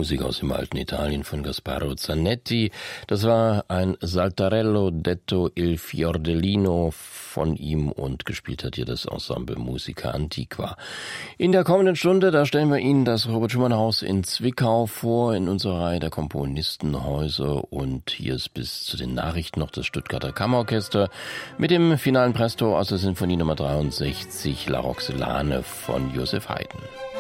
Musik aus dem alten Italien von Gasparo Zanetti. Das war ein Saltarello detto il Fiordellino von ihm und gespielt hat hier das Ensemble Musica Antiqua. In der kommenden Stunde, da stellen wir Ihnen das Robert-Schumann-Haus in Zwickau vor, in unserer Reihe der Komponistenhäuser, und hier ist bis zu den Nachrichten noch das Stuttgarter Kammerorchester mit dem finalen Presto aus der Sinfonie Nummer 63 La Roxelane von Joseph Haydn.